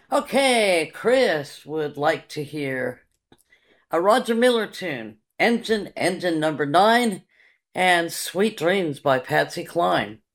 Okay, Chris would like to hear a Roger Miller tune, Engine Number 9, and Sweet Dreams by Patsy Cline.